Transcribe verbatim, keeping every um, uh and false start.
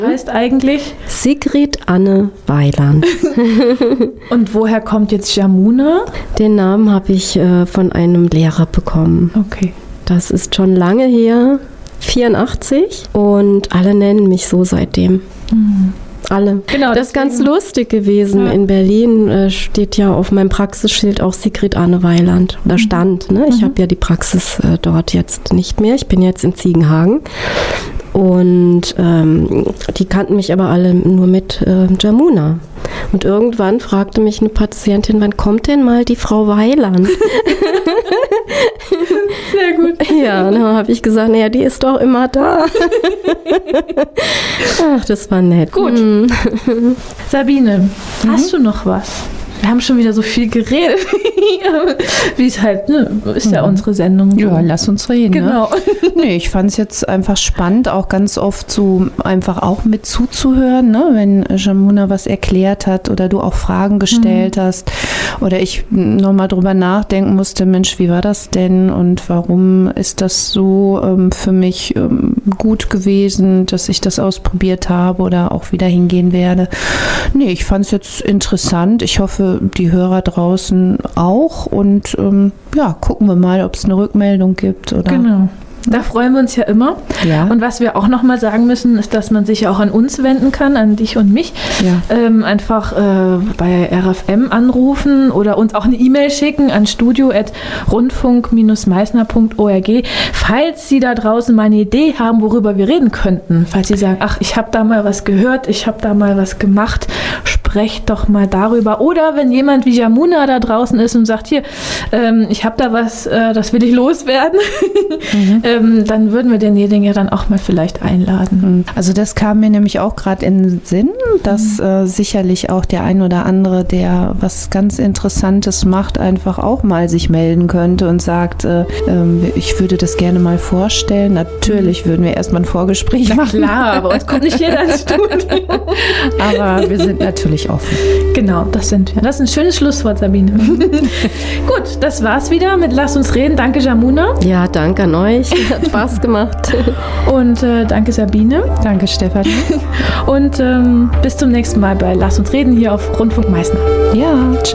heißt eigentlich? Sigrid Anne Weiland. Und woher kommt jetzt Jamuna? Den Namen habe ich äh, von einem Lehrer bekommen. Okay. Das ist schon lange her, vierundachtzig, und alle nennen mich so seitdem. Mhm. Alle. Genau, das ist ganz lustig gewesen. Ja. In Berlin äh, steht ja auf meinem Praxisschild auch Sigrid Anne Weiland. Da stand, ne? Ich mhm. habe ja die Praxis äh, dort jetzt nicht mehr. Ich bin jetzt in Ziegenhagen. Und ähm, die kannten mich aber alle nur mit äh, Jamuna. Und irgendwann fragte mich eine Patientin, wann kommt denn mal die Frau Weiland? Sehr gut. Ja, und dann habe ich gesagt, naja, die ist doch immer da. Ach, das war nett. Gut. Mhm. Sabine, mhm. hast du noch was? Wir haben schon wieder so viel geredet, wie es halt, ne, ist ja, ja unsere Sendung. Ja, lass uns reden. Genau. Ne? Nee, ich fand es jetzt einfach spannend, auch ganz oft so einfach auch mit zuzuhören, ne? Wenn Jamuna was erklärt hat oder du auch Fragen gestellt mhm. hast oder ich nochmal drüber nachdenken musste, Mensch, wie war das denn und warum ist das so ähm, für mich ähm, gut gewesen, dass ich das ausprobiert habe oder auch wieder hingehen werde. Nee, ich fand es jetzt interessant. Ich hoffe, die Hörer draußen auch und ähm, ja, gucken wir mal, ob es eine Rückmeldung gibt. Oder genau. Da freuen wir uns ja immer. Ja. Und was wir auch nochmal sagen müssen, ist, dass man sich auch an uns wenden kann, an dich und mich. Ja. Ähm, einfach äh, bei R F M anrufen oder uns auch eine E-Mail schicken an studio at rundfunk dash meißner punkt org, falls Sie da draußen mal eine Idee haben, worüber wir reden könnten. Falls Sie sagen, ach, ich habe da mal was gehört, ich habe da mal was gemacht, sprecht doch mal darüber. Oder wenn jemand wie Jamuna da draußen ist und sagt, hier, ähm, ich habe da was, äh, das will ich loswerden, mhm. ähm, dann würden wir denjenigen ja dann auch mal vielleicht einladen. Also das kam mir nämlich auch gerade in den Sinn, dass mhm. äh, sicherlich auch der ein oder andere, der was ganz Interessantes macht, einfach auch mal sich melden könnte und sagt, äh, äh, ich würde das gerne mal vorstellen. Natürlich würden wir erstmal ein Vorgespräch Na machen. Klar, aber uns kommt nicht jeder ins Studio. Aber wir sind natürlich offen. Genau, das sind wir. Das ist ein schönes Schlusswort, Sabine. Gut, das war's wieder mit Lass uns reden. Danke, Jamuna. Ja, danke an euch. Hat Spaß gemacht. Und äh, danke, Sabine. Danke, Stefan. Und ähm, bis zum nächsten Mal bei Lass uns reden hier auf Rundfunk Meißner. Ja, tschüss.